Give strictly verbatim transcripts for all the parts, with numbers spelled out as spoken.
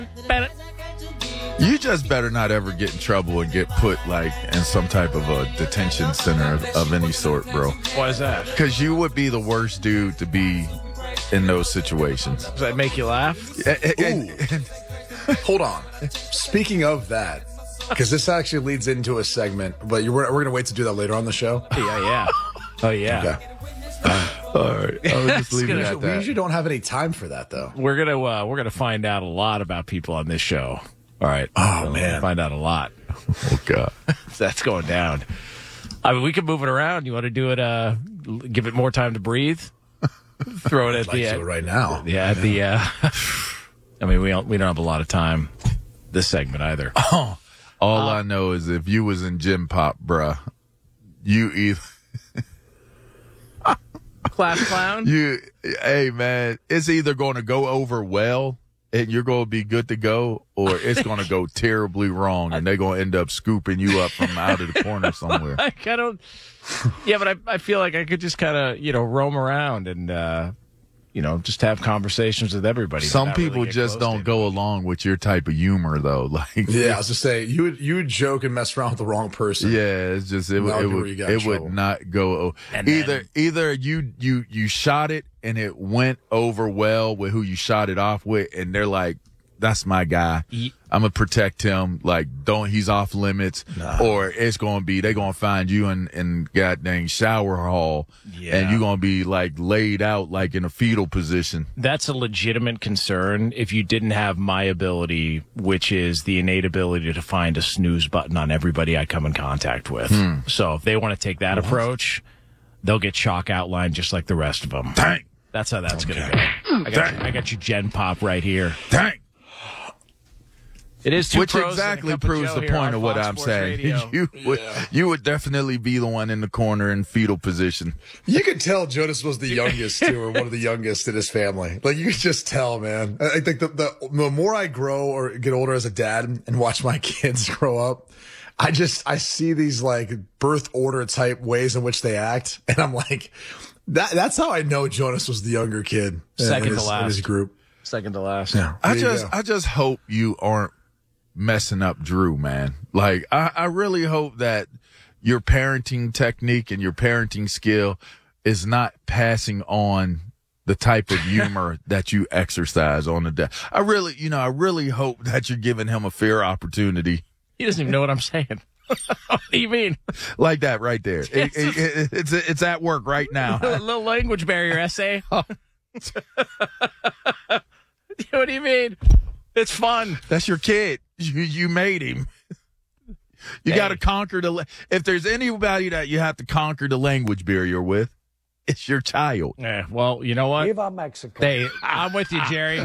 You just better not ever get in trouble and get put like in some type of a detention center of, of any sort, bro. Why is that? Because you would be the worst dude to be in those situations. Does that make you laugh? And- and- and- Hold on. Speaking of that, because this actually leads into a segment, but you, we're, we're going to wait to do that later on the show. Yeah, yeah. Oh, yeah. Okay. all right, I'll just leave it gonna- at We that. usually don't have any time for that, though. We're gonna uh, we're gonna find out a lot about people on this show. All right. Oh, We'll man. find out a lot. Oh God. That's going down. I mean, we can move it around. You want to do it? Uh, l- give it more time to breathe. Throw it at I'd like the to end. do it right now. Yeah, at the. Uh, I mean, we don't we don't have a lot of time this segment either. All I know is if you was in gym pop, bruh, you either Class clown. you, hey man, it's either going to go over well and you're going to be good to go, or it's going to go terribly wrong and they're going to end up scooping you up from out of the corner somewhere. I kind of. Yeah, but I I feel like I could just kind of you know roam around and uh, you know just have conversations with everybody. Some not really people get just close to don't go along with your type of humor, though. Like, Yeah, I was just saying, you would you would joke and mess around with the wrong person. yeah, it's just it, would That'll it be where would you got in it would trouble. not go And either. then- Either you you you shot it and it went over well with who you shot it off with, and they're like, "That's my guy. Ye- I'm gonna protect him. Like, don't he's off limits." Or it's gonna be they gonna find you in in goddamn shower hall, Yeah. and you gonna be like laid out like in a fetal position. That's a legitimate concern if you didn't have my ability, which is the innate ability to find a snooze button on everybody I come in contact with. So if they want to take that approach, they'll get chalk outlined just like the rest of them. Dang, That's how that's going to go. I got, you, I got you, Gen Pop, right here. dang. It is two Which pros and a exactly cup of proves Joe the here point on of what Fox I'm Sports saying. Radio. You would you would definitely be the one in the corner in fetal position. You could tell Jonas was the youngest, too, or one of the youngest in his family. Like, you could just tell, man. I I think the, the, the more I grow or get older as a dad and watch my kids grow up, I just, I see these, like, birth order type ways in which they act. And I'm like, that that's how I know Jonas was the younger kid. in- Second in to his, last. in his group. Second to last. Yeah. I There you just go. I just hope you aren't messing up Drew, man. Like I, I really hope that your parenting technique and your parenting skill is not passing on the type of humor that you exercise on the day. I really, you know, I really hope that you're giving him a fair opportunity. He doesn't even know what I'm saying. What do you mean? Like that right there. It, it, it, it's it's at work right A now. little language barrier essay. What do you mean? It's fun. That's your kid. You you made him. You Hey. got to conquer the. la- If there's anybody that you have to conquer the language barrier with, it's your child. Yeah, well, you know what? Viva Mexico. Hey, I'm with you, Jerry.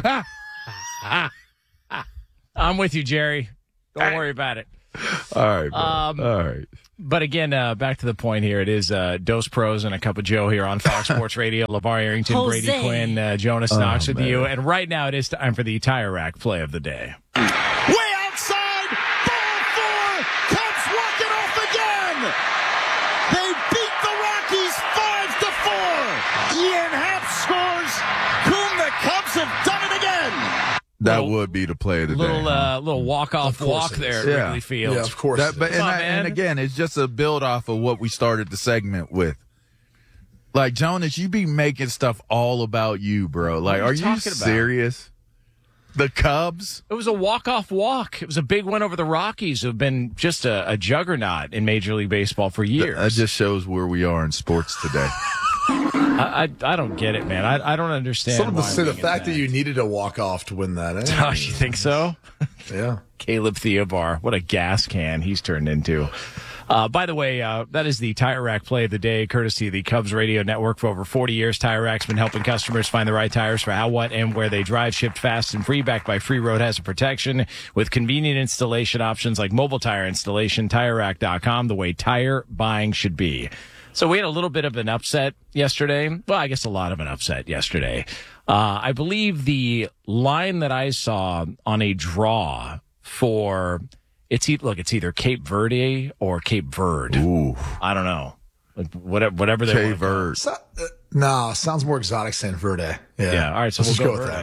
I'm with you, Jerry. Don't worry about it. All right, bro. Um, All right. But again, uh, back to the point here. It is uh, Dose Pros and a Cup of Joe here on Fox Sports Radio. LeVar Arrington, Jose. Brady Quinn, uh, Jonas Knox with man. you. And right now it is time for the Tire Rack play of the day. Way outside, ball four, Cubs walk it off again. They beat the Rockies five to four. Ian Happ scores. Coon, the Cubs have done it again. That Little- would be the play of the Little day. uh, little walk off Of course walk it there is. at Yeah. Wrigley Field. Yeah, of course. That, it but, is. and, Come on, I- and man. again, it's just a build off of what we started the segment with. Like, Jonas, you be making stuff all about you, bro. Like, are are you you talking about? serious? The Cubs? It was a walk-off walk. It was a big win over the Rockies, who have been just a, a juggernaut in Major League Baseball for years. That just shows where we are in sports today. I, I I don't get it, man. I I don't understand. Some of the, why say, I'm the being fact that attacked. you needed to walk off to win that. Eh? Gosh, you think so? Yeah. Caleb Theobar, what a gas can he's turned into. Uh, by the way, uh, that is the Tire Rack play of the day, courtesy of the Cubs Radio Network. For over forty years, Tire Rack's been helping customers find the right tires for how, what, and where they drive, shipped fast and free, backed by Free Road Hazard Protection, with convenient installation options like mobile tire installation, tire rack dot com, the way tire buying should be. So we had a little bit of an upset yesterday. Well, I guess a lot of an upset yesterday. Uh, I believe the line that I saw on a draw for it's e- look, it's either Cape Verde or Cape Verde. Ooh. I don't know, like whatever, whatever they Cape want to call it. Verde. So, uh, no, sounds more exotic, San Verde. Yeah. Yeah. All right. So Let's we'll just go, with Verde.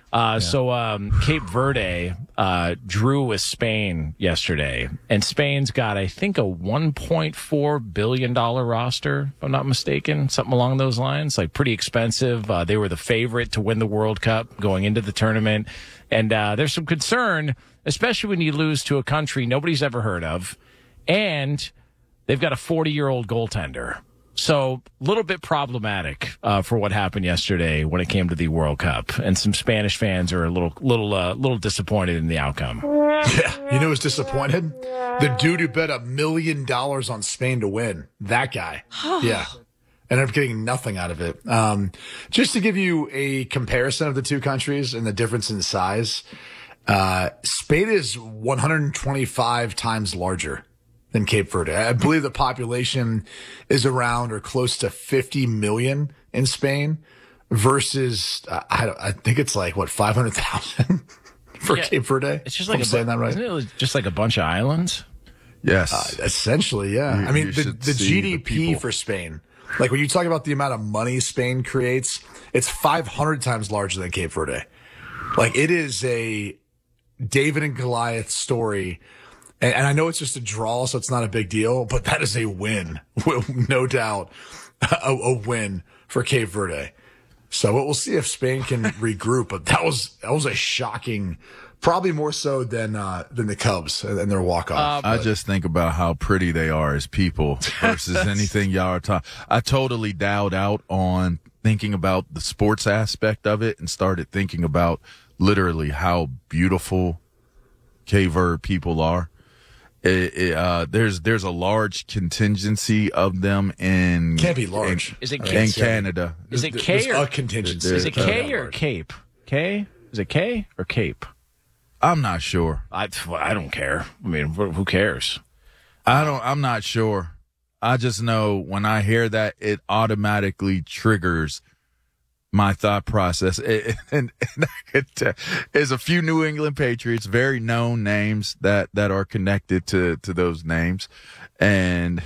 Uh, So um, Cape Verde uh, drew with Spain yesterday, and Spain's got, I think, a one point four billion dollars roster, if I'm not mistaken, something along those lines, like pretty expensive. Uh, they were the favorite to win the World Cup going into the tournament, and uh, there's some concern, especially when you lose to a country nobody's ever heard of, and they've got a forty-year-old goaltender. So a little bit problematic uh, for what happened yesterday when it came to the World Cup, and some Spanish fans are a little, little, uh, little disappointed in the outcome. Yeah, you know who's disappointed? The dude who bet a million dollars on Spain to win. That guy. Yeah. Ended up getting nothing out of it. Um, just to give you a comparison of the two countries and the difference in size, uh, Spain is one hundred twenty-five times larger than Cape Verde. I believe the population is around or close to fifty million in Spain versus, uh, I, don't, I think it's like, what, five hundred thousand for Yeah, Cape Verde? It's just like I'm a, saying that right? Isn't it just like a bunch of islands? Yes. Uh, essentially, yeah. You- I mean, you the, should the see G the D P people. for Spain, like when you talk about the amount of money Spain creates, it's five hundred times larger than Cape Verde. Like it is a David and Goliath story. And, and I know it's just a draw, so it's not a big deal, but that is a win, no doubt, a, a win for Cape Verde. So we'll see if Spain can regroup, but that was, that was a shocking, probably more so than, uh, than the Cubs and their walk off. I just think about how pretty they are as people versus anything y'all are talking. I totally dialed out on thinking about the sports aspect of it and started thinking about literally how beautiful Cape Verde people are. It, it, uh, there's there's a large contingency of them in Can't be large. in, Is it in Cape? Canada. Is it There's K or a contingency. is it uh, K or Cape? K? Is it K or Cape? I'm not sure. I I don't care. I mean, wh- who cares? I don't. I'm not sure. I just know when I hear that, it automatically triggers my thought process. It, and, and I could tell, there's a few New England Patriots, very known names that, that are connected to, to those names. And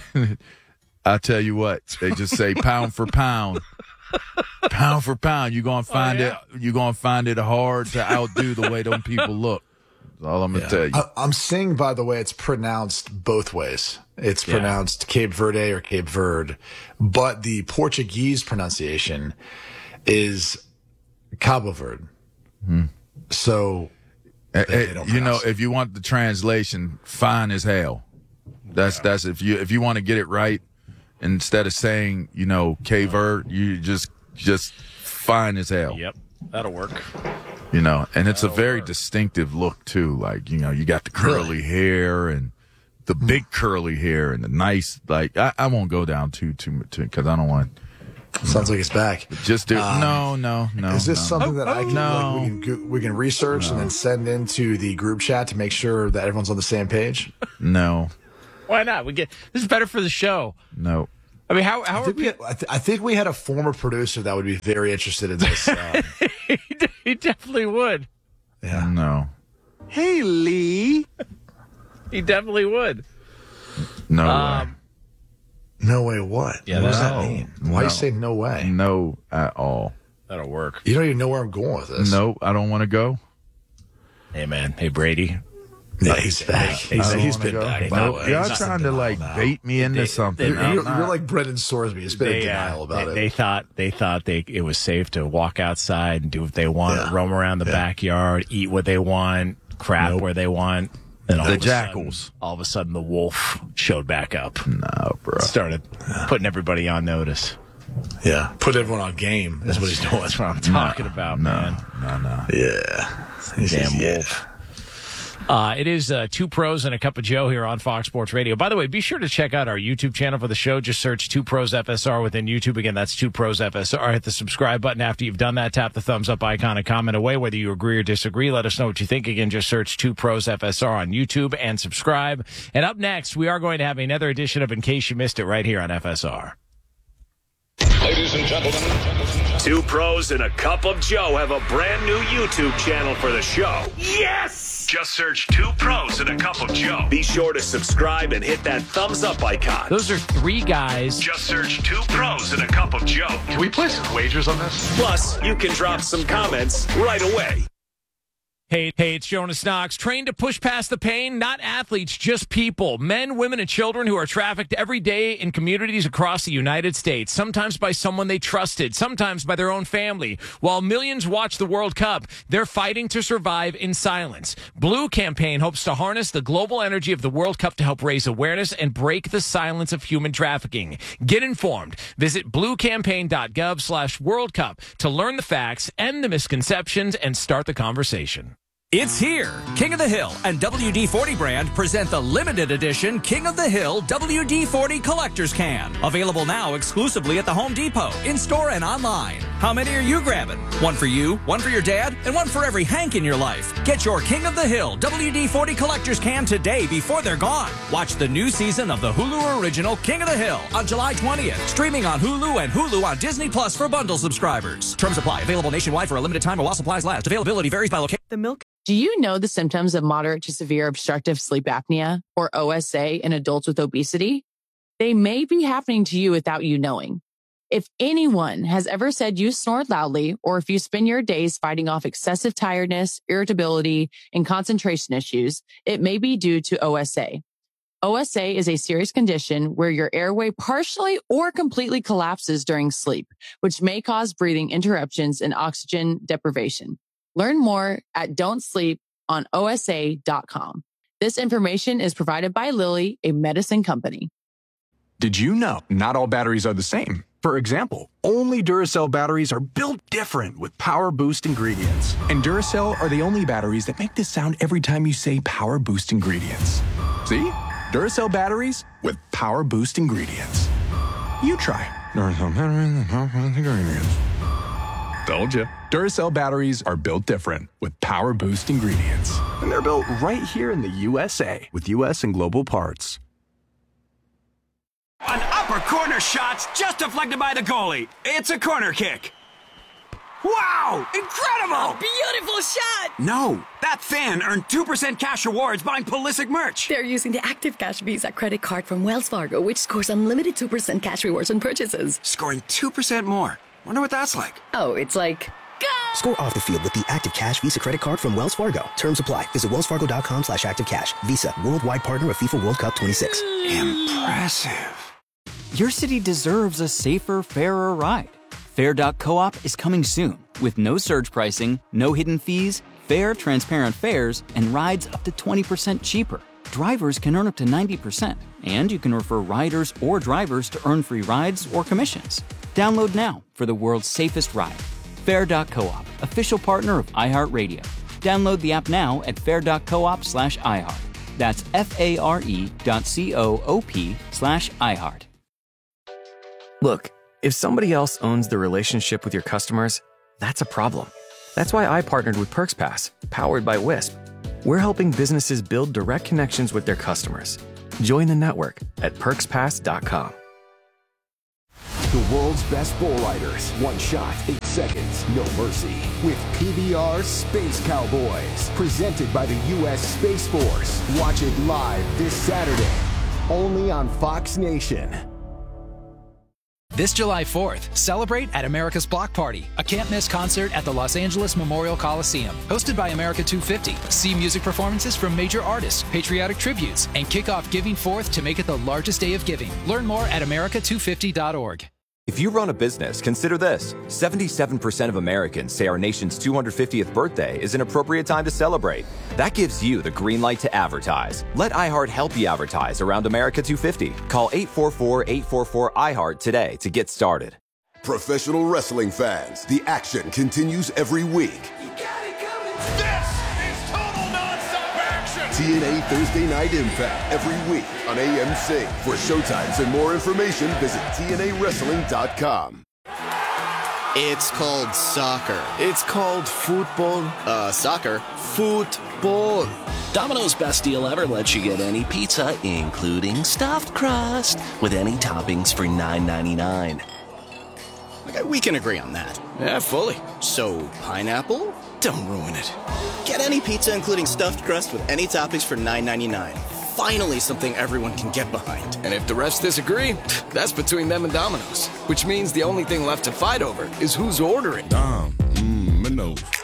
I tell you what, they just say pound for pound, pound for pound. You're going to find yeah. it, you're going to find it hard to outdo the way them people look. That's all I'm going to tell you. I, I'm seeing, by the way, it's pronounced both ways. It's Yeah. pronounced Cape Verde or Cape Verde, but the Portuguese pronunciation is Cabo Verde. Hmm. So, Eh, they eh, don't you know, pronounce it. if you want the translation, fine as hell. That's that's if you if you want to get it right, instead of saying you know Cape Verde, you just just fine as hell. Yep, that'll work. You know, and it's a very distinctive look too. Like you know, you got the curly hair and the big curly hair and the nice like. I, I won't go down too too too because I don't want. sounds like it's back. Just do no no no. Is this no. something that I can, No. like, we can go- we can research and then send into the group chat to make sure that everyone's on the same page? No Why not? We get this is better for the show. no. I mean, how how I are think, we people? had, I, th- I think we had a former producer that would be very interested in this. Uh, He definitely would. yeah. No. Hey, Lee. He definitely would. No Um, No way. What? Yeah, what does that's- that mean? Why no. you say no way? way. No at all. That'll work. You don't even know where I'm going with this. No, I don't want to go. Hey man, hey Brady. Yeah, he's back. I He's, don't he's wanna been go. back. No, by the Nope. way. Y'all He's not trying in to denial like now. bait me into They- something. they- You're, I'm you're, not. you're like Brendan Sorsby. He's been in They, uh, denial about they, it. they thought they thought they it was safe to walk outside and do what they want, Yeah. roam around the Yeah. backyard, eat what they want, crap Nope. where they want. And all The of a sudden- jackals. all of a sudden, the wolf showed back up, no, bro. started putting everybody on notice. yeah. Put everyone on game is what he's doing. That's what I'm talking about, No, man. no, no. Yeah. He's Damn just- yeah. wolf. Uh, it is uh, Two Pros and a Cup of Joe here on Fox Sports Radio. By the way, be sure to check out our YouTube channel for the show. Just search Two Pros F S R within YouTube. Again, that's Two Pros F S R. Hit the subscribe button after you've done that. Tap the thumbs up icon and comment away. Whether you agree or disagree, let us know what you think. Again, just search Two Pros F S R on YouTube and subscribe. And up next, we are going to have another edition of In Case You Missed It right here on F S R. Ladies and gentlemen, Two Pros and a Cup of Joe have a brand new YouTube channel for the show. Yes! Just search Two Pros and a Cup of Joe. Be sure to subscribe and hit that thumbs up icon. Those are three guys. Just search Two Pros and a Cup of Joe. Can we play some wagers on this? Plus, you can drop some comments right away. Hey, hey, it's Jonas Knox. Trained to push past the pain, not athletes, just people. Men, women, and children who are trafficked every day in communities across the United States, sometimes by someone they trusted, sometimes by their own family. While millions watch the World Cup, they're fighting to survive in silence. Blue Campaign hopes to harness the global energy of the World Cup to help raise awareness and break the silence of human trafficking. Get informed. Visit bluecampaign.gov slash World Cup to learn the facts, end the misconceptions, and start the conversation. It's here. King of the Hill and W D forty brand present the limited edition King of the Hill W D forty Collector's Can. Available now exclusively at the Home Depot, in-store and online. How many are you grabbing? One for you, one for your dad, and one for every Hank in your life. Get your King of the Hill W D forty Collector's Can today before they're gone. Watch the new season of the Hulu original King of the Hill on July twentieth. Streaming on Hulu and Hulu on Disney Plus for bundle subscribers. Terms apply. Available nationwide for a limited time while supplies last. Availability varies by location. The milk. Do you know the symptoms of moderate to severe obstructive sleep apnea, or O S A, in adults with obesity? They may be happening to you without you knowing. If anyone has ever said you snored loudly, or if you spend your days fighting off excessive tiredness, irritability, and concentration issues, it may be due to O S A. O S A is a serious condition where your airway partially or completely collapses during sleep, which may cause breathing interruptions and oxygen deprivation. Learn more at don't sleep on O S A dot com. This information is provided by Lilly, a medicine company. Did you know not all batteries are the same? For example, only Duracell batteries are built different with Power Boost ingredients. And Duracell are the only batteries that make this sound every time you say Power Boost ingredients. See? Duracell batteries with Power Boost ingredients. You try. Duracell batteries with Power Boost ingredients. Told you. Duracell batteries are built different with Power Boost ingredients. And they're built right here in the U S A with U S and global parts. An upper corner shot's just deflected by the goalie. It's a corner kick. Wow! Incredible! A beautiful shot! No, that fan earned two percent cash rewards buying Pulisic merch. They're using the Active Cash Visa credit card from Wells Fargo, which scores unlimited two percent cash rewards on purchases. Scoring two percent more. Wonder what that's like. Oh, it's like... Go! Score off the field with the Active Cash Visa credit card from Wells Fargo. Terms apply. Visit wellsfargo.com slash activecash. Visa, worldwide partner of FIFA World Cup twenty-six. Impressive. Your city deserves a safer, fairer ride. Fair dot coop is coming soon with no surge pricing, no hidden fees, fair, transparent fares, and rides up to twenty percent cheaper. Drivers can earn up to ninety percent, and you can refer riders or drivers to earn free rides or commissions. Download now for the world's safest ride. Fair dot coop, official partner of iHeartRadio. Download the app now at fair dot coop slash iHeart. That's F-A-R-E dot C-O-O-P slash iHeart. Look, if somebody else owns the relationship with your customers, that's a problem. That's why I partnered with PerksPass, powered by Wisp. We're helping businesses build direct connections with their customers. Join the network at perks pass dot com. The world's best bull riders. One shot, eight seconds, no mercy. With P B R Space Cowboys. Presented by the U S Space Force. Watch it live this Saturday. Only on Fox Nation. This July fourth, celebrate at America's Block Party, a can't-miss concert at the Los Angeles Memorial Coliseum. Hosted by America two fifty. See music performances from major artists, patriotic tributes, and kick off Giving Fourth to make it the largest day of giving. Learn more at america two fifty dot org. If you run a business, consider this. seventy-seven percent of Americans say our nation's two hundred fiftieth birthday is an appropriate time to celebrate. That gives you the green light to advertise. Let iHeart help you advertise around America two fifty. Call eight four four, eight four four, I heart today to get started. Professional wrestling fans, the action continues every week. You got it coming. This is total nonstop action. T N A Thursday Night Impact every week on A M C. For showtimes and more information, visit T N A wrestling dot com. It's called soccer. It's called football. Uh, soccer. Football. Domino's best deal ever lets you get any pizza, including stuffed crust, with any toppings for nine ninety-nine. Okay, we can agree on that. Yeah, fully. So, pineapple? Don't ruin it. Get any pizza, including stuffed crust, with any toppings for nine ninety-nine. Finally, something everyone can get behind. And if the refs disagree, that's between them and Domino's. Which means the only thing left to fight over is who's ordering. Dom, mmm, Domino's.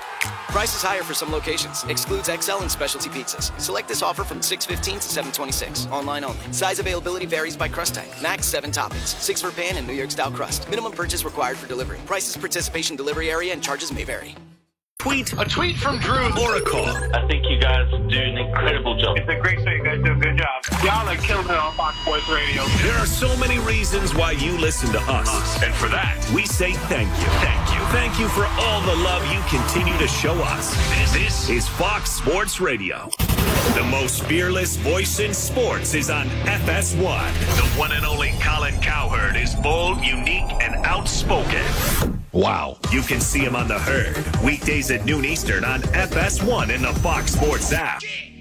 Price is higher for some locations. Excludes X L and specialty pizzas. Select this offer from six fifteen to seven twenty-six. Online only. Size availability varies by crust type. Max seven toppings. Six for pan and New York style crust. Minimum purchase required for delivery. Prices, participation, delivery area, and charges may vary. Tweet. A tweet from Drew. Or a call. I think you guys do an incredible job. It's a great show. You guys do a good job. Y'all are killing it on Fox Sports Radio. There are so many reasons why you listen to us. And for that, we say thank you. Thank you. Thank you for all the love you continue to show us. This, this is Fox Sports Radio. The most fearless voice in sports is on F S one. The one and only Colin Cowherd is bold, unique, and outspoken. Wow. You can see him on The Herd, weekdays at noon Eastern on F S one in the Fox Sports app.